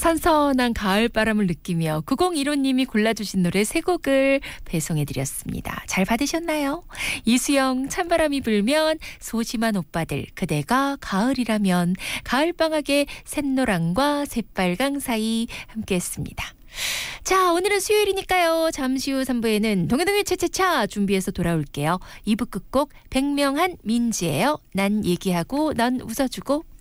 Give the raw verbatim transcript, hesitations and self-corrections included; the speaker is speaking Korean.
선선한 가을바람을 느끼며 구공일오님이 골라주신 노래 세 곡을 배송해드렸습니다. 잘 받으셨나요? 이수영 찬바람이 불면 소심한 오빠들 그대가 가을이라면 가을방학의 샛노랑과 새빨강 사이 함께했습니다. 자, 오늘은 수요일이니까요. 잠시 후 삼 부에는 동해동해 차차차 준비해서 돌아올게요. 이 부 끝곡 백명한 민지예요. 난 얘기하고 넌 웃어주고.